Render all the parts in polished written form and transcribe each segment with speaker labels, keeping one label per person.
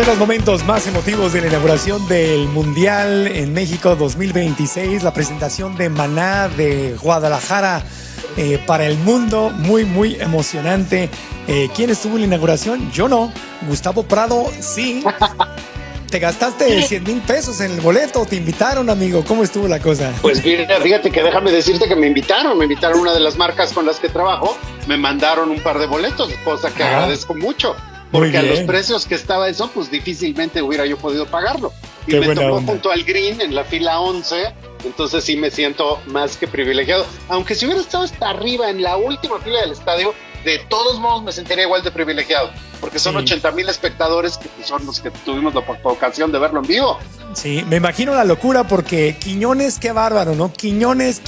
Speaker 1: En los momentos más emotivos de la inauguración del Mundial en México 2026, la presentación de Maná de Guadalajara para el mundo, muy emocionante. ¿Quién estuvo en la inauguración? Yo no. Gustavo Prado, sí. ¿Te gastaste 100,000 pesos en el boleto? ¿Te invitaron, amigo? ¿Cómo estuvo la cosa?
Speaker 2: Pues mira, fíjate que déjame decirte que me invitaron una de las marcas con las que trabajo, me mandaron un par de boletos, cosa que agradezco mucho. Porque a los precios que estaba eso, pues difícilmente hubiera yo podido pagarlo. Y
Speaker 1: Qué
Speaker 2: me tocó
Speaker 1: onda.
Speaker 2: junto al Green en la fila 11, entonces sí me siento más que privilegiado. Aunque si hubiera estado hasta arriba en la última fila del estadio, de todos modos me sentiría igual de privilegiado. Porque son 80,000 espectadores que son los que tuvimos la ocasión de verlo en vivo.
Speaker 1: Sí, me imagino la locura porque Quiñones, qué bárbaro, ¿no? Quiñones,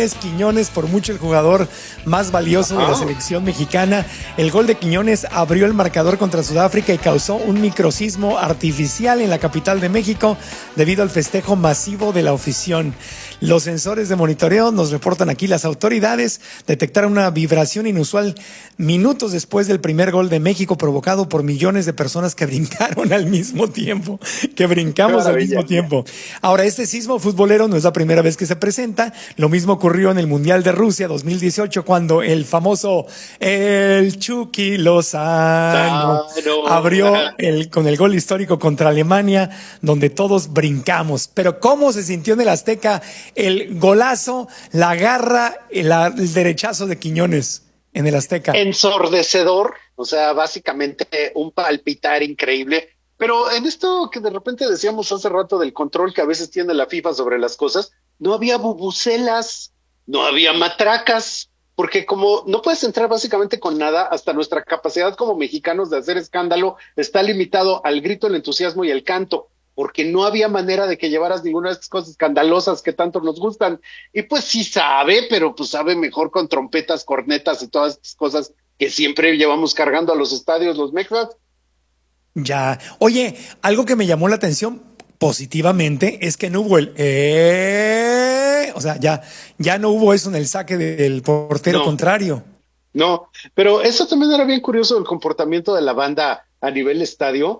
Speaker 1: por mucho el jugador más valioso de la selección mexicana. El gol de Quiñones abrió el marcador contra Sudáfrica y causó un microsismo artificial en la capital de México debido al festejo masivo de la afición. Los sensores de monitoreo nos reportan aquí, las autoridades detectaron una vibración inusual minutos después del primer gol de México provocado por millones de personas que brincaron al mismo tiempo, que brincamos al mismo tiempo. Ahora, este sismo futbolero no es la primera vez que se presenta. Lo mismo ocurrió en el Mundial de Rusia 2018 cuando el famoso el Chucky Lozano abrió con el gol histórico contra Alemania, donde todos brincamos. Pero ¿cómo se sintió en el Azteca el golazo, la garra, el derechazo de Quiñones en el Azteca?
Speaker 2: Ensordecedor, o sea, básicamente un palpitar increíble. Pero en esto que de repente decíamos hace rato del control que a veces tiene la FIFA sobre las cosas, no había bubucelas, no había matracas, porque como no puedes entrar básicamente con nada, hasta nuestra capacidad como mexicanos de hacer escándalo está limitado al grito, el entusiasmo y el canto, porque no había manera de que llevaras ninguna de estas cosas escandalosas que tanto nos gustan. Y pues sí sabe, pero pues sabe mejor con trompetas, cornetas y todas estas cosas que siempre llevamos cargando a los estadios los mexas.
Speaker 1: Ya. Oye, algo que me llamó la atención positivamente es que no hubo o sea, ya no hubo eso en el saque del portero contrario.
Speaker 2: No, pero eso también era bien curioso, el comportamiento de la banda a nivel estadio.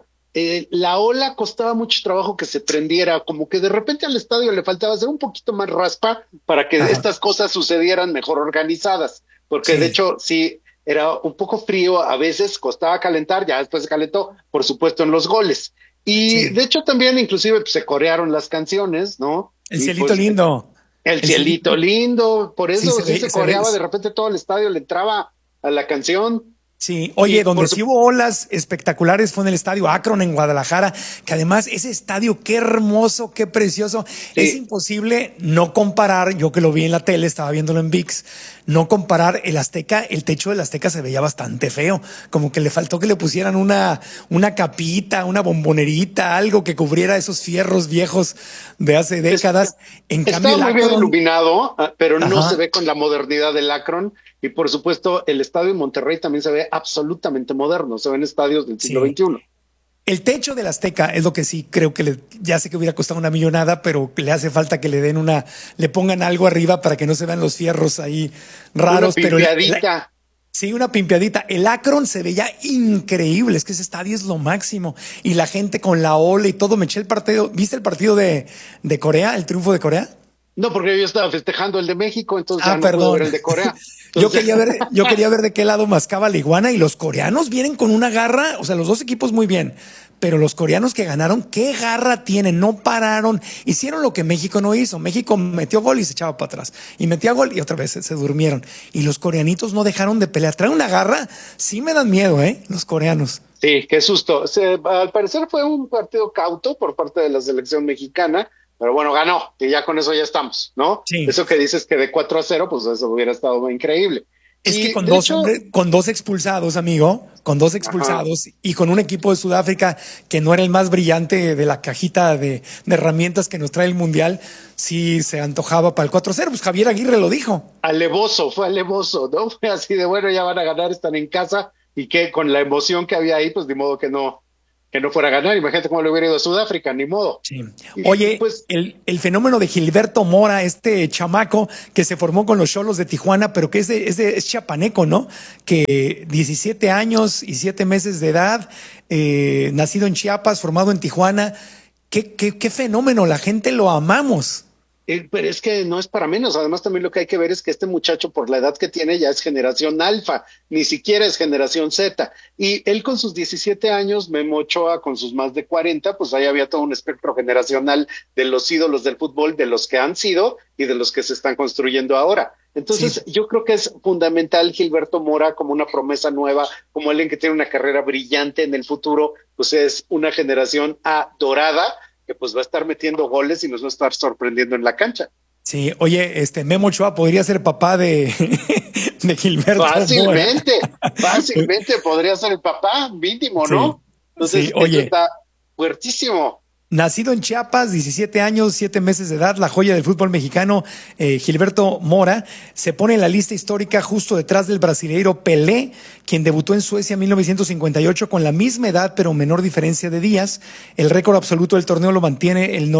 Speaker 2: La ola costaba mucho trabajo que se prendiera, como que de repente al estadio le faltaba hacer un poquito más raspa para que estas cosas sucedieran mejor organizadas, porque de hecho sí era un poco frío, a veces costaba calentar, ya después se calentó, por supuesto en los goles. Y de hecho también inclusive pues, se corearon las canciones, ¿no?
Speaker 1: El cielito lindo.
Speaker 2: El cielito lindo, por eso sí se coreaba, de repente todo el estadio le entraba a la canción.
Speaker 1: Sí, oye, donde sí hubo olas espectaculares fue en el estadio Akron en Guadalajara, que además ese estadio, qué hermoso, qué precioso. Es imposible no comparar, yo que lo vi en la tele, estaba viéndolo en ViX, no comparar el Azteca, el techo del Azteca se veía bastante feo, como que le faltó que le pusieran una capita, una bombonerita, algo que cubriera esos fierros viejos de hace décadas. En cambio,
Speaker 2: está muy bien iluminado, pero no se ve con la modernidad del Akron. Y por supuesto, el estadio en Monterrey también se ve absolutamente moderno. Se ven estadios del siglo XXI.
Speaker 1: El techo del Azteca es lo que sí creo que ya sé que hubiera costado una millonada, pero le hace falta que le den le pongan algo arriba para que no se vean los fierros ahí raros.
Speaker 2: Una pimpeadita.
Speaker 1: Sí, una pimpeadita. El Akron se veía increíble. Es que ese estadio es lo máximo. Y la gente con la ola y todo. Me eché el partido. ¿Viste el partido de Corea? ¿El triunfo de Corea?
Speaker 2: No, porque yo estaba festejando el de México, entonces ya no
Speaker 1: perdón.
Speaker 2: pude ver el de Corea.
Speaker 1: Yo quería ver de qué lado mascaba la iguana, y los coreanos vienen con una garra, o sea, los dos equipos muy bien, pero los coreanos que ganaron, qué garra tienen, no pararon, hicieron lo que México no hizo. México metió gol y se echaba para atrás, y metía gol y otra vez se durmieron, y los coreanitos no dejaron de pelear. Traen una garra, sí me dan miedo, los coreanos.
Speaker 2: Sí, qué susto. Al parecer fue un partido cauto por parte de la selección mexicana, pero bueno, ganó, y ya con eso ya estamos, ¿no? Sí. Eso que dices que de 4-0, pues eso hubiera estado increíble.
Speaker 1: Es que con dos expulsados, amigo, con dos expulsados y con un equipo de Sudáfrica que no era el más brillante de la cajita de herramientas que nos trae el Mundial, sí se antojaba para el 4-0. Pues Javier Aguirre lo dijo.
Speaker 2: Fue alevoso, ¿no? Fue así de, bueno, ya van a ganar, están en casa, y que con la emoción que había ahí, pues de modo que no que no fuera a ganar. Imagínate cómo le hubiera ido a Sudáfrica, ni modo.
Speaker 1: Sí.
Speaker 2: Y
Speaker 1: Oye,
Speaker 2: pues
Speaker 1: el fenómeno de Gilberto Mora, este chamaco que se formó con los Xolos de Tijuana, pero que es chiapaneco, ¿no? Que 17 años y 7 meses de edad, nacido en Chiapas, formado en Tijuana. Qué fenómeno, la gente lo amamos.
Speaker 2: Pero es que no es para menos. Además, también lo que hay que ver es que este muchacho, por la edad que tiene, ya es generación alfa, ni siquiera es generación Z. Y él con sus 17 años, Memo Ochoa con sus más de 40, pues ahí había todo un espectro generacional de los ídolos del fútbol, de los que han sido y de los que se están construyendo ahora.
Speaker 1: Sí.
Speaker 2: Entonces, yo creo que es fundamental Gilberto Mora como una promesa nueva, como alguien que tiene una carrera brillante en el futuro, pues es una generación dorada que pues va a estar metiendo goles y nos va a estar sorprendiendo en la cancha.
Speaker 1: Sí, oye, Memo Ochoa podría ser papá de, de Gilberto Mora.
Speaker 2: Fácilmente podría ser el papá, mínimo,
Speaker 1: Sí,
Speaker 2: ¿no?
Speaker 1: sí,
Speaker 2: Entonces, eso
Speaker 1: oye.
Speaker 2: está fuertísimo.
Speaker 1: Nacido en Chiapas, 17 años, 7 meses de edad, la joya del fútbol mexicano, Gilberto Mora, se pone en la lista histórica justo detrás del brasileiro Pelé, quien debutó en Suecia en 1958 con la misma edad pero menor diferencia de días. El récord absoluto del torneo lo mantiene el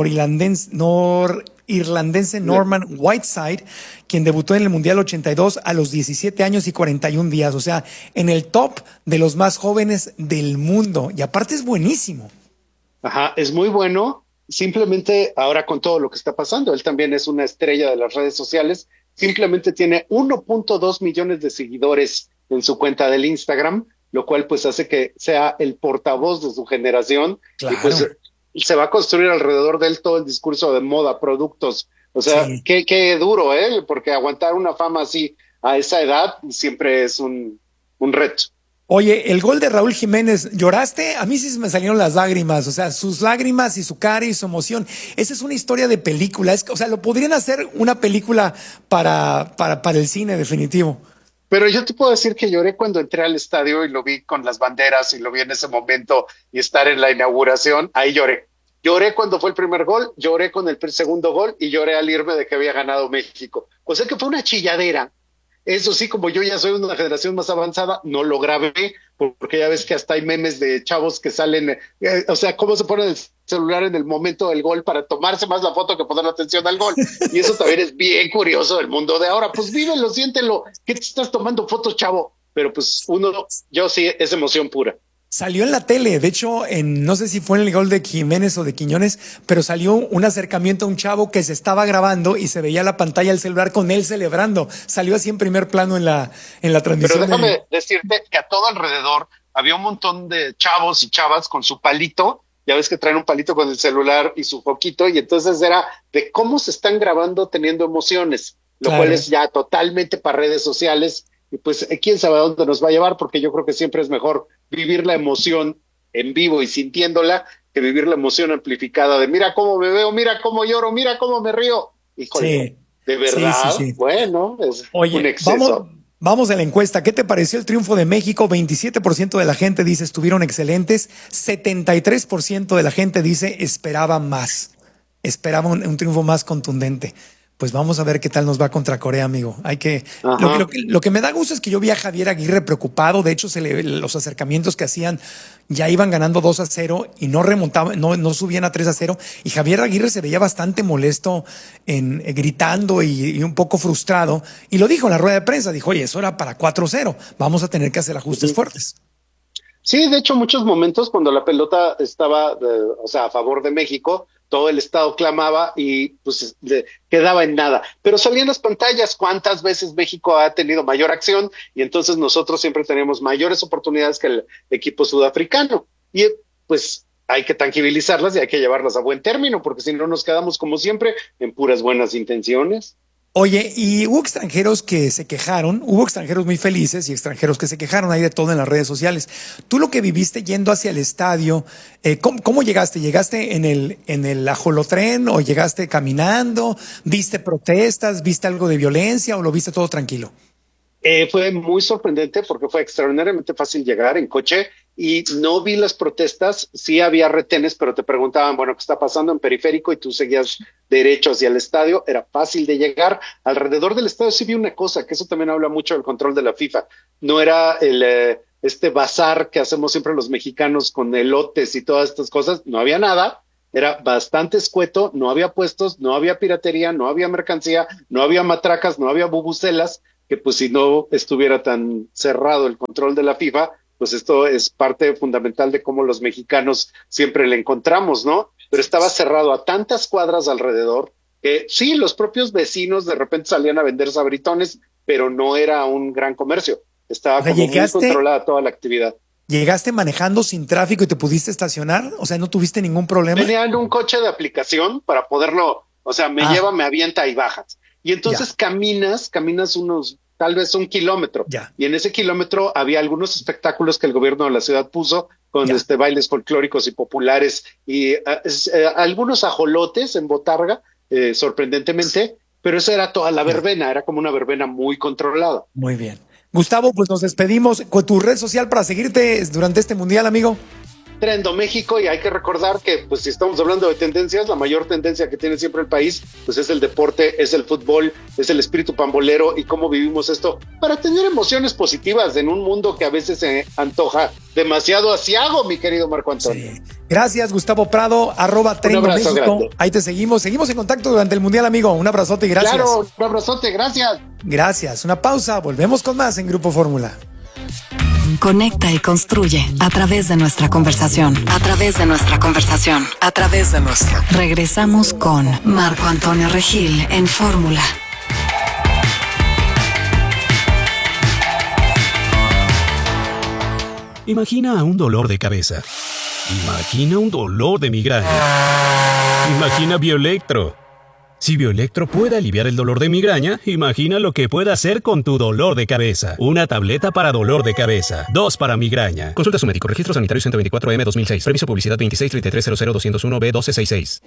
Speaker 1: norirlandense Norman Whiteside, quien debutó en el Mundial 82 a los 17 años y 41 días, o sea, en el top de los más jóvenes del mundo. Y aparte es buenísimo.
Speaker 2: Ajá, es muy bueno. Simplemente ahora con todo lo que está pasando, él también es una estrella de las redes sociales. Simplemente tiene 1.2 millones de seguidores en su cuenta del Instagram, lo cual pues hace que sea el portavoz de su generación y
Speaker 1: Claro,
Speaker 2: pues se va a construir alrededor de él todo el discurso de moda, productos. O sea,
Speaker 1: sí.
Speaker 2: qué duro, ¿eh? Porque aguantar una fama así a esa edad siempre es un reto.
Speaker 1: Oye, el gol de Raúl Jiménez, ¿lloraste? A mí sí se me salieron las lágrimas, o sea, sus lágrimas y su cara y su emoción. Esa es una historia de película, o sea, lo podrían hacer una película para el cine, definitivo.
Speaker 2: Pero yo te puedo decir que lloré cuando entré al estadio y lo vi con las banderas y lo vi en ese momento y estar en la inauguración, ahí lloré. Lloré cuando fue el primer gol, lloré con el segundo gol y lloré al irme de que había ganado México. O sea que fue una chilladera. Eso sí, como yo ya soy una generación más avanzada, no lo grabé, porque ya ves que hasta hay memes de chavos que salen, o sea, cómo se pone el celular en el momento del gol para tomarse más la foto que poner atención al gol. Y eso también es bien curioso del mundo de ahora. Pues vívelo, siéntelo. ¿Qué te estás tomando fotos, chavo? Pero pues yo sí, es emoción pura.
Speaker 1: Salió en la tele, de hecho, no sé si fue en el gol de Jiménez o de Quiñones, pero salió un acercamiento a un chavo que se estaba grabando y se veía la pantalla del celular con él celebrando. Salió así en primer plano en la
Speaker 2: Pero
Speaker 1: transmisión del.
Speaker 2: déjame decirte que a todo alrededor había un montón de chavos y chavas con su palito. Ya ves que traen un palito con el celular y su foquito, y entonces era de cómo se están grabando teniendo emociones, lo cual
Speaker 1: Claro.
Speaker 2: es ya totalmente para redes sociales. Y pues quién sabe a dónde nos va a llevar, porque yo creo que siempre es mejor vivir la emoción en vivo y sintiéndola que vivir la emoción amplificada de mira cómo me veo, mira cómo lloro, mira cómo me río. Híjole,
Speaker 1: Sí,
Speaker 2: de
Speaker 1: sí, sí,
Speaker 2: verdad,
Speaker 1: sí.
Speaker 2: bueno, es un
Speaker 1: Oye,
Speaker 2: exceso.
Speaker 1: vamos a la encuesta. ¿Qué te pareció el triunfo de México? 27% de la gente dice estuvieron excelentes, 73% de la gente dice esperaba más, esperaba un triunfo más contundente. Pues vamos a ver qué tal nos va contra Corea, amigo.
Speaker 2: Ajá.
Speaker 1: Lo que me da gusto es que yo vi a Javier Aguirre preocupado. De hecho, los acercamientos que hacían ya iban ganando 2-0 y no remontaban, no subían a 3-0. Y Javier Aguirre se veía bastante molesto gritando y un poco frustrado. Y lo dijo en la rueda de prensa. Dijo, oye, eso era para 4-0. Vamos a tener que hacer ajustes
Speaker 2: Ujú.
Speaker 1: fuertes.
Speaker 2: Sí, de hecho, muchos momentos cuando la pelota estaba, o sea, a favor de México, todo el estado clamaba y pues quedaba en nada. Pero salían las pantallas, ¿cuántas veces México ha tenido mayor acción? Y entonces nosotros siempre tenemos mayores oportunidades que el equipo sudafricano. Y pues hay que tangibilizarlas y hay que llevarlas a buen término, porque si no nos quedamos como siempre en puras buenas intenciones.
Speaker 1: Oye, y hubo extranjeros que se quejaron, hubo extranjeros muy felices y extranjeros que se quejaron, hay de todo en las redes sociales. Tú lo que viviste yendo hacia el estadio, ¿cómo llegaste? ¿Llegaste en el ajolotren o llegaste caminando? ¿Viste protestas? ¿Viste algo de violencia o lo viste todo tranquilo?
Speaker 2: Fue muy sorprendente porque fue extraordinariamente fácil llegar en coche y no vi las protestas. Sí había retenes, pero te preguntaban, bueno, ¿qué está pasando en periférico? Y tú seguías derecho hacia el estadio. Era fácil de llegar. Alrededor del estadio sí vi una cosa, que eso también habla mucho del control de la FIFA. No era este bazar que hacemos siempre los mexicanos con elotes y todas estas cosas, no había nada, era bastante escueto, no había puestos, no había piratería, no había mercancía, no había matracas, no había bubucelas, que pues si no estuviera tan cerrado el control de la FIFA, pues esto es parte fundamental de cómo los mexicanos siempre le encontramos, ¿no? Pero estaba cerrado a tantas cuadras alrededor que sí, los propios vecinos de repente salían a vender sabritones, pero no era un gran comercio. Estaba como muy controlada toda la actividad.
Speaker 1: ¿Llegaste manejando sin tráfico y te pudiste estacionar? O sea, ¿no tuviste ningún problema?
Speaker 2: Tenían un coche de aplicación para poderlo, o sea, me lleva, me avienta y bajas. Y entonces caminas unos tal vez 1 kilómetro. Y en ese kilómetro había algunos espectáculos que el gobierno de la ciudad puso con bailes folclóricos y populares y algunos ajolotes en botarga, sorprendentemente, pero esa era toda la verbena, era como una verbena muy controlada.
Speaker 1: Muy bien. Gustavo, pues nos despedimos. ¿Con tu red social para seguirte durante este mundial, amigo?
Speaker 2: Trendo México, y hay que recordar que pues si estamos hablando de tendencias, la mayor tendencia que tiene siempre el país pues es el deporte, es el fútbol, es el espíritu pambolero y cómo vivimos esto para tener emociones positivas en un mundo que a veces se antoja demasiado aciago, mi querido Marco Antonio.
Speaker 1: Sí. Gracias, Gustavo Prado, @Trendo México. Grande. Ahí te seguimos en contacto durante el mundial, amigo. Un abrazote y gracias.
Speaker 2: Claro, un abrazote, gracias.
Speaker 1: Gracias, una pausa, volvemos con más en Grupo Fórmula.
Speaker 3: Conecta y construye a través de nuestra conversación. A través de nuestra conversación. A través de nuestra. Regresamos con Marco Antonio Regil en Fórmula.
Speaker 4: Imagina un dolor de cabeza. Imagina un dolor de migraña. Imagina Bioelectro. Si Bioelectro puede aliviar el dolor de migraña, imagina lo que puede hacer con tu dolor de cabeza. Una tableta para dolor de cabeza. 2 para migraña. Consulta a su médico. Registro Sanitario 124M 2006. Permiso publicidad 2633000201B1266.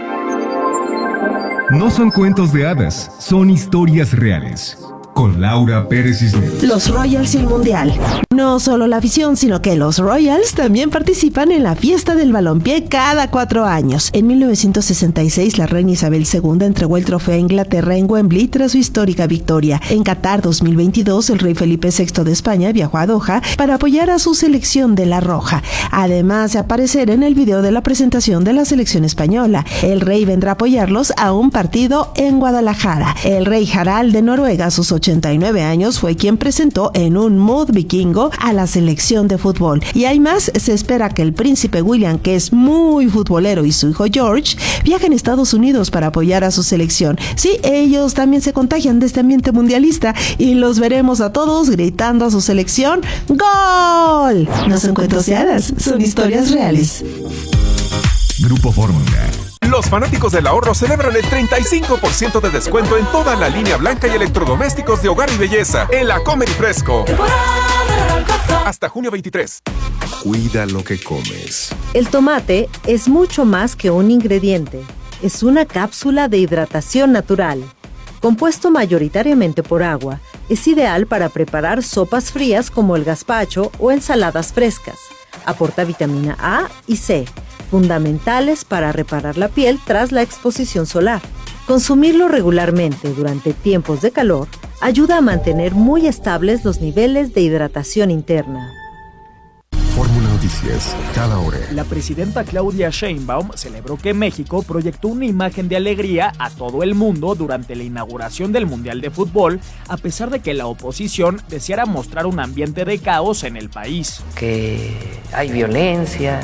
Speaker 5: No son cuentos de hadas, son historias reales. Con Laura Pérez Cisneros.
Speaker 6: Los Royals y el Mundial. No solo la afición, sino que los Royals también participan en la fiesta del balompié cada 4 años. En 1966, la reina Isabel II entregó el trofeo a Inglaterra en Wembley tras su histórica victoria. En Qatar 2022, el rey Felipe VI de España viajó a Doha para apoyar a su selección de la Roja. Además de aparecer en el video de la presentación de la selección española, el rey vendrá a apoyarlos a un partido en Guadalajara. El rey Harald de Noruega, a sus 89 años, fue quien presentó en un mood vikingo a la selección de fútbol. Y hay más, se espera que el príncipe William, que es muy futbolero, y su hijo George viajen a Estados Unidos para apoyar a su selección. Sí, ellos también se contagian de este ambiente mundialista y los veremos a todos gritando a su selección ¡Gol! No son cuentos de hadas, son historias reales.
Speaker 5: Grupo Fórmula.
Speaker 7: Los fanáticos del ahorro celebran el 35% de descuento en toda la línea blanca y electrodomésticos de hogar y belleza en la Comer y Fresco. Hasta junio 23.
Speaker 5: Cuida lo que comes.
Speaker 8: El tomate es mucho más que un ingrediente. Es una cápsula de hidratación natural. Compuesto mayoritariamente por agua, es ideal para preparar sopas frías como el gazpacho o ensaladas frescas. Aporta vitamina A y C, fundamentales para reparar la piel tras la exposición solar. Consumirlo regularmente durante tiempos de calor ayuda a mantener muy estables los niveles de hidratación interna.
Speaker 5: Fórmula Noticias, cada hora.
Speaker 9: La presidenta Claudia Sheinbaum celebró que México proyectó una imagen de alegría a todo el mundo durante la inauguración del Mundial de Fútbol, a pesar de que la oposición deseara mostrar un ambiente de caos en el país.
Speaker 10: Que hay violencia,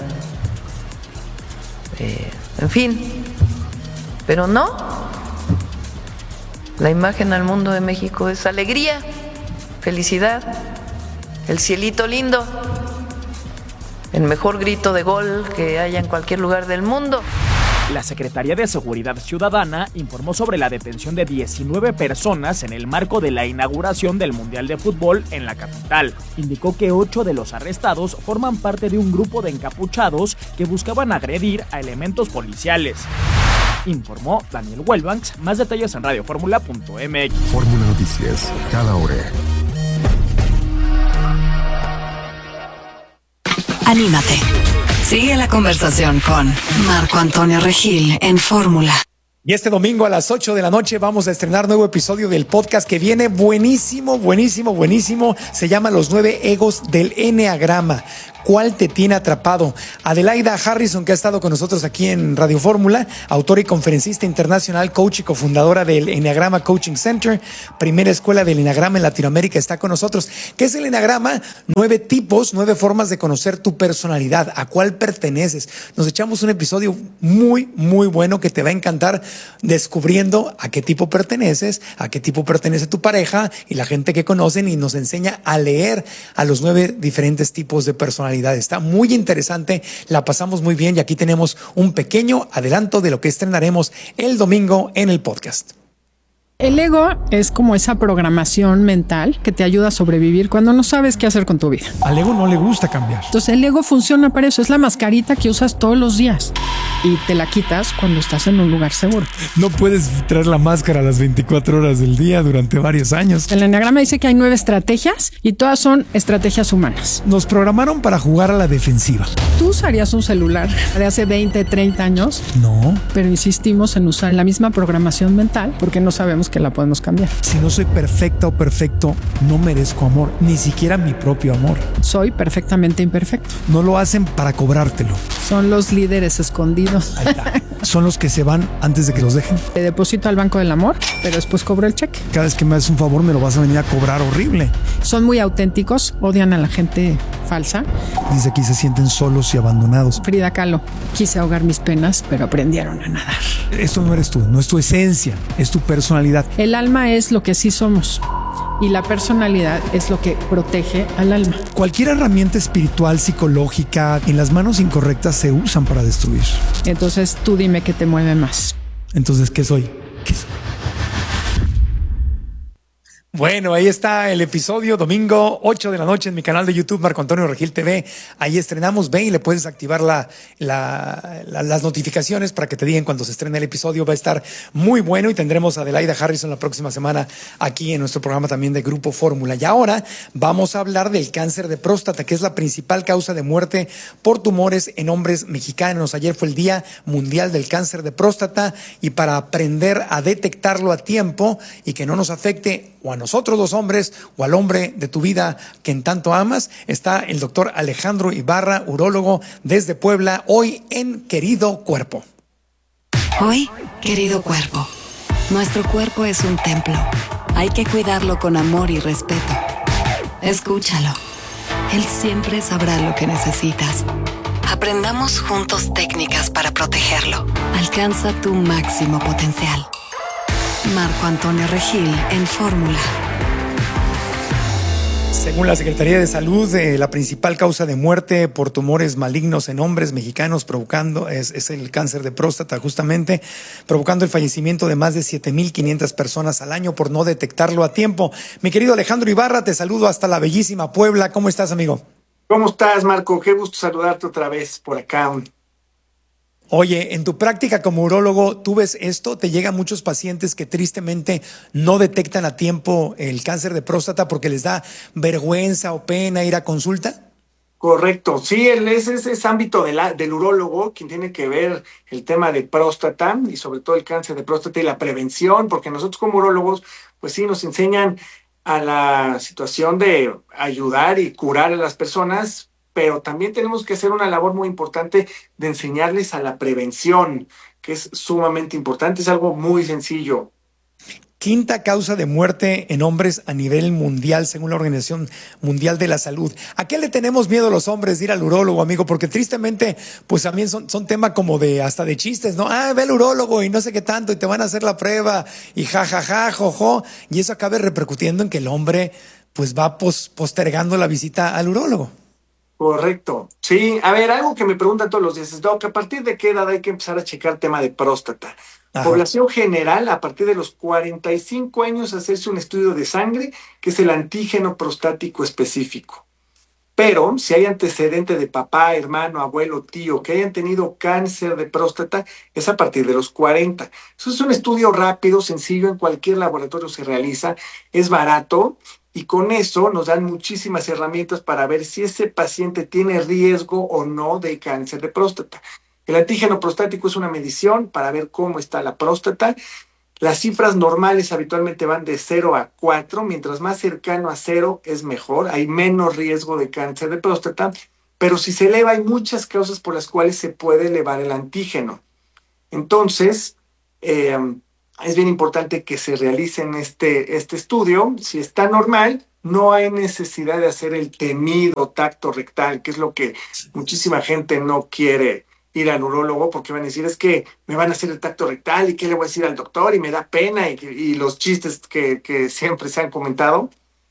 Speaker 10: en fin, pero no. La imagen al mundo de México es alegría, felicidad, el cielito lindo, el mejor grito de gol que haya en cualquier lugar del mundo.
Speaker 9: La Secretaría de Seguridad Ciudadana informó sobre la detención de 19 personas en el marco de la inauguración del Mundial de Fútbol en la capital. Indicó que 8 de los arrestados forman parte de un grupo de encapuchados que buscaban agredir a elementos policiales. Informó Daniel Welbanks. Más detalles en radioformula.mx.
Speaker 5: Fórmula Noticias, cada hora.
Speaker 3: Anímate. Sigue la conversación con Marco Antonio Regil en Fórmula.
Speaker 1: Y este domingo a las 8 de la noche vamos a estrenar nuevo episodio del podcast que viene buenísimo, buenísimo, buenísimo. Se llama Los 9 Egos del Eneagrama. ¿Cuál te tiene atrapado? Adelaida Harrison, que ha estado con nosotros aquí en Radio Fórmula, autora y conferencista internacional, coach y cofundadora del Eneagrama Coaching Center, primera escuela del Eneagrama en Latinoamérica, está con nosotros. ¿Qué es el Eneagrama? 9 tipos, 9 formas de conocer tu personalidad, a cuál perteneces. Nos echamos un episodio muy, muy bueno que te va a encantar, descubriendo a qué tipo perteneces, a qué tipo pertenece tu pareja y la gente que conocen, y nos enseña a leer a los 9 diferentes tipos de personalidad. Está muy interesante, la pasamos muy bien y aquí tenemos un pequeño adelanto de lo que estrenaremos el domingo en el podcast.
Speaker 11: El ego es como esa programación mental que te ayuda a sobrevivir cuando no sabes qué hacer con tu vida.
Speaker 1: Al ego no le gusta cambiar.
Speaker 11: Entonces el ego funciona para eso, es la mascarita que usas todos los días y te la quitas cuando estás en un lugar seguro.
Speaker 1: No puedes traer la máscara las 24 horas del día durante varios años.
Speaker 11: El Eneagrama dice que hay 9 estrategias y todas son estrategias humanas.
Speaker 1: Nos programaron para jugar a la defensiva.
Speaker 11: ¿Tú usarías un celular de hace 20, 30 años?
Speaker 1: No.
Speaker 11: Pero insistimos en usar la misma programación mental porque no sabemos que la podemos cambiar.
Speaker 1: Si no soy perfecta o perfecto, no merezco amor, ni siquiera mi propio amor.
Speaker 11: Soy perfectamente imperfecto.
Speaker 1: No lo hacen para cobrártelo.
Speaker 11: Son los líderes escondidos.
Speaker 1: Ahí está. Son los que se van antes de que los dejen.
Speaker 11: Te deposito al banco del amor, pero después cobro el cheque.
Speaker 1: Cada vez que me haces un favor me lo vas a venir a cobrar horrible.
Speaker 11: Son muy auténticos, odian a la gente falsa.
Speaker 1: Dice aquí se sienten solos y abandonados.
Speaker 11: Frida Kahlo, quise ahogar mis penas, pero aprendieron a nadar.
Speaker 1: Esto no eres tú, no es tu esencia, es tu personalidad.
Speaker 11: El alma es lo que sí somos y la personalidad es lo que protege al alma.
Speaker 1: Cualquier herramienta espiritual, psicológica, en las manos incorrectas se usan para destruir.
Speaker 11: Entonces tú dime qué te mueve más.
Speaker 1: Entonces, ¿qué soy? ¿Qué soy? Bueno, ahí está el episodio, domingo 8 de la noche en mi canal de YouTube, Marco Antonio Regil TV. Ahí estrenamos, ve y le puedes activar las notificaciones para que te digan cuando se estrene el episodio. Va a estar muy bueno y tendremos a Adelaida Harrison la próxima semana aquí en nuestro programa también de Grupo Fórmula. Y ahora vamos a hablar del cáncer de próstata, que es la principal causa de muerte por tumores en hombres mexicanos. Ayer fue el Día Mundial del Cáncer de Próstata y para aprender a detectarlo a tiempo y que no nos afecte o a nosotros los hombres o al hombre de tu vida que en tanto amas, está el doctor Alejandro Ibarra, urólogo desde Puebla, hoy en Querido Cuerpo.
Speaker 3: Hoy, querido cuerpo, nuestro cuerpo es un templo. Hay que cuidarlo con amor y respeto. Escúchalo. Él siempre sabrá lo que necesitas. Aprendamos juntos técnicas para protegerlo. Alcanza tu máximo potencial. Marco Antonio Regil en Fórmula.
Speaker 1: Según la Secretaría de Salud, la principal causa de muerte por tumores malignos en hombres mexicanos es el cáncer de próstata, justamente, provocando el fallecimiento de más de 7,500 personas al año por no detectarlo a tiempo. Mi querido Alejandro Ibarra, te saludo hasta la bellísima Puebla. ¿Cómo estás, amigo?
Speaker 12: ¿Cómo estás, Marco? Qué gusto saludarte otra vez por acá.
Speaker 1: Oye, en tu práctica como urólogo, ¿tú ves esto? ¿Te llegan muchos pacientes que tristemente no detectan a tiempo el cáncer de próstata porque les da vergüenza o pena ir a consulta?
Speaker 12: Correcto, sí, es ese ámbito del urólogo quien tiene que ver el tema de próstata y sobre todo el cáncer de próstata y la prevención, porque nosotros como urólogos, pues sí, nos enseñan a la situación de ayudar y curar a las personas, pero también tenemos que hacer una labor muy importante de enseñarles a la prevención, que es sumamente importante, es algo muy sencillo.
Speaker 1: Quinta causa de muerte en hombres a nivel mundial, según la Organización Mundial de la Salud. ¿A qué le tenemos miedo los hombres de ir al urólogo, amigo? Porque tristemente, pues también son tema como hasta de chistes, ¿no? Ve al urólogo y no sé qué tanto, y te van a hacer la prueba, y jojo, y eso acaba repercutiendo en que el hombre, pues va postergando la visita al urólogo.
Speaker 12: Correcto. Sí, a ver, algo que me preguntan todos los días es, Doc, ¿a partir de qué edad hay que empezar a checar tema de próstata? Ajá. Población general, a partir de los 45 años, hacerse un estudio de sangre, que es el antígeno prostático específico. Pero si hay antecedente de papá, hermano, abuelo, tío, que hayan tenido cáncer de próstata, es a partir de los 40. Eso es un estudio rápido, sencillo, en cualquier laboratorio se realiza, es barato, y con eso nos dan muchísimas herramientas para ver si ese paciente tiene riesgo o no de cáncer de próstata. El antígeno prostático es una medición para ver cómo está la próstata. Las cifras normales habitualmente van de 0 a 4, mientras más cercano a 0 es mejor, hay menos riesgo de cáncer de próstata, pero si se eleva hay muchas causas por las cuales se puede elevar el antígeno. Entonces, es bien importante que se realicen este estudio. Si está normal, no hay necesidad de hacer el temido tacto rectal, que es lo que muchísima gente no quiere ir al urólogo, porque van a decir, es que me van a hacer el tacto rectal y qué le voy a decir al doctor y me da pena y los chistes que siempre se han comentado.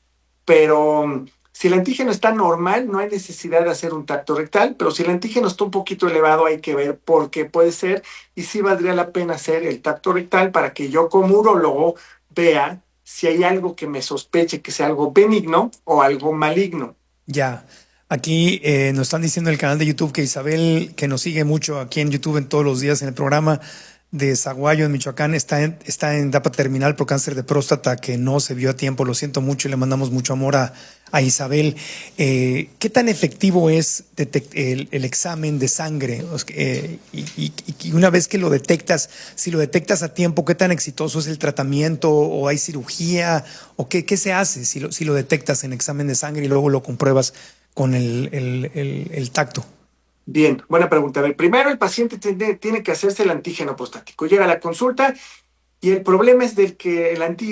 Speaker 12: Pero si el antígeno está normal, no hay necesidad de hacer un tacto rectal, pero si el antígeno está un poquito elevado, hay que ver por qué puede ser y sí valdría la pena hacer el tacto rectal para que yo como urólogo vea si hay algo que me sospeche que sea algo benigno o algo maligno.
Speaker 1: Ya. Aquí nos están diciendo en el canal de YouTube que Isabel, que nos sigue mucho aquí en YouTube en todos los días en el programa de Zaguayo en Michoacán, está en etapa terminal por cáncer de próstata que no se vio a tiempo. Lo siento mucho y le mandamos mucho amor a Isabel. ¿Qué tan efectivo es el examen de sangre? Y una vez que lo detectas, si lo detectas a tiempo, ¿qué tan exitoso es el tratamiento? ¿O hay cirugía? ¿O qué se hace si lo detectas en examen de sangre y luego lo compruebas con el tacto?
Speaker 12: Bien, buena pregunta. A ver, primero el paciente tiene que hacerse el antígeno prostático. Llega a la consulta y el problema es del que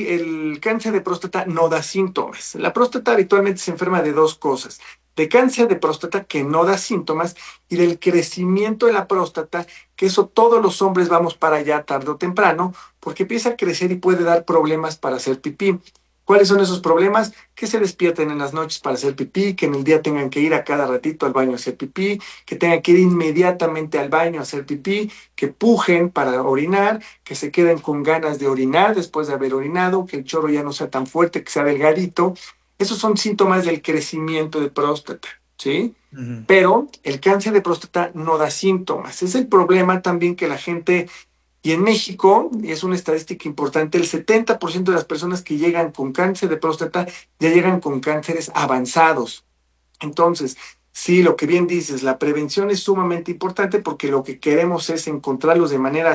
Speaker 12: el cáncer de próstata no da síntomas. La próstata habitualmente se enferma de dos cosas: de cáncer de próstata que no da síntomas y del crecimiento de la próstata, que eso todos los hombres vamos para allá tarde o temprano, porque empieza a crecer y puede dar problemas para hacer pipí. ¿Cuáles son esos problemas? Que se despierten en las noches para hacer pipí, que en el día tengan que ir a cada ratito al baño a hacer pipí, que tengan que ir inmediatamente al baño a hacer pipí, que pujen para orinar, que se queden con ganas de orinar después de haber orinado, que el chorro ya no sea tan fuerte, que sea delgadito. Esos son síntomas del crecimiento de próstata, ¿sí? Uh-huh. Pero el cáncer de próstata no da síntomas. Es el problema también que la gente... Y en México, y es una estadística importante, el 70% de las personas que llegan con cáncer de próstata ya llegan con cánceres avanzados. Entonces, sí, lo que bien dices, la prevención es sumamente importante porque lo que queremos es encontrarlos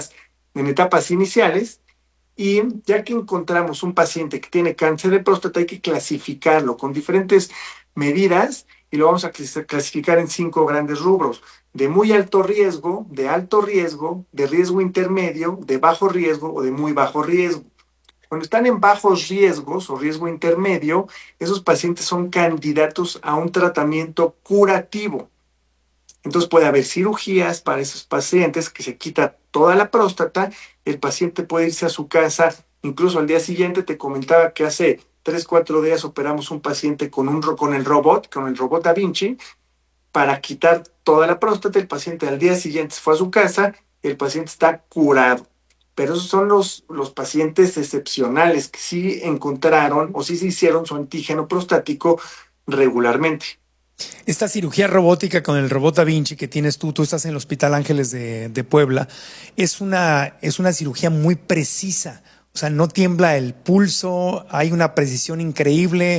Speaker 12: en etapas iniciales, y ya que encontramos un paciente que tiene cáncer de próstata, hay que clasificarlo con diferentes medidas y lo vamos a clasificar en 5 grandes rubros: de muy alto riesgo, de alto riesgo, de riesgo intermedio, de bajo riesgo o de muy bajo riesgo. Cuando están en bajos riesgos o riesgo intermedio, esos pacientes son candidatos a un tratamiento curativo. Entonces puede haber cirugías para esos pacientes que se quita toda la próstata, el paciente puede irse a su casa, incluso al día siguiente. Te comentaba que hace 3-4 días operamos un paciente con el robot Da Vinci, para quitar toda la próstata. El paciente al día siguiente se fue a su casa, el paciente está curado. Pero esos son los pacientes excepcionales que sí encontraron o sí se hicieron su antígeno prostático regularmente.
Speaker 1: Esta cirugía robótica con el robot Da Vinci que tienes tú estás en el Hospital Ángeles de Puebla, es una cirugía muy precisa. O sea, no tiembla el pulso, hay una precisión increíble.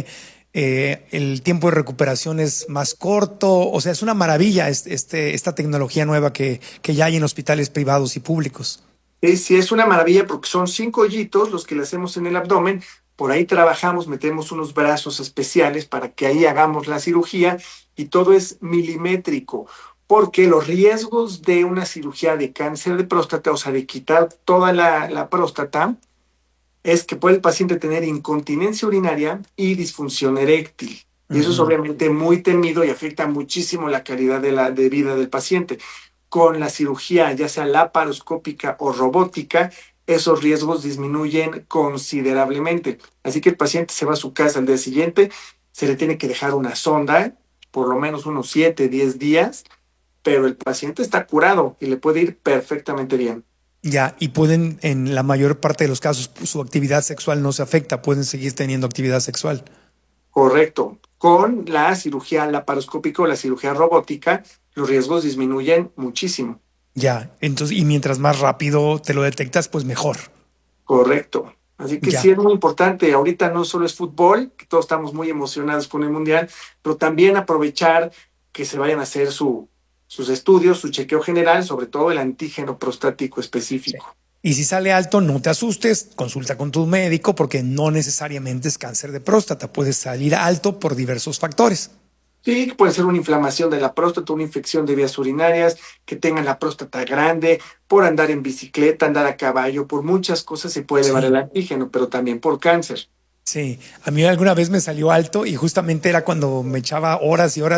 Speaker 1: El tiempo de recuperación es más corto. O sea, es una maravilla esta tecnología nueva que ya hay en hospitales privados y públicos.
Speaker 12: Sí, es una maravilla porque son 5 hoyitos los que le hacemos en el abdomen. Por ahí trabajamos, metemos unos brazos especiales para que ahí hagamos la cirugía y todo es milimétrico, porque los riesgos de una cirugía de cáncer de próstata, o sea, de quitar toda la próstata, es que puede el paciente tener incontinencia urinaria y disfunción eréctil. Y eso es obviamente muy temido y afecta muchísimo la calidad de vida del paciente. Con la cirugía, ya sea laparoscópica o robótica, esos riesgos disminuyen considerablemente. Así que el paciente se va a su casa al día siguiente, se le tiene que dejar una sonda, por lo menos unos 7-10 días, pero el paciente está curado y le puede ir perfectamente bien.
Speaker 1: Ya, y pueden, en la mayor parte de los casos, su actividad sexual no se afecta, pueden seguir teniendo actividad sexual.
Speaker 12: Correcto. Con la cirugía laparoscópica o la cirugía robótica, los riesgos disminuyen muchísimo.
Speaker 1: Ya, entonces, y mientras más rápido te lo detectas, pues mejor.
Speaker 12: Correcto. Así que sí es muy importante. Ahorita no solo es fútbol, que todos estamos muy emocionados con el Mundial, pero también aprovechar que se vayan a hacer su sus estudios, su chequeo general, sobre todo el antígeno prostático específico.
Speaker 1: Sí. Y si sale alto, no te asustes, consulta con tu médico porque no necesariamente es cáncer de próstata, puede salir alto por diversos factores.
Speaker 12: Sí, puede ser una inflamación de la próstata, una infección de vías urinarias, que tengan la próstata grande, por andar en bicicleta, andar a caballo, por muchas cosas se puede elevar el antígeno, pero también por cáncer.
Speaker 1: Sí, a mí alguna vez me salió alto y justamente era cuando me echaba horas y horas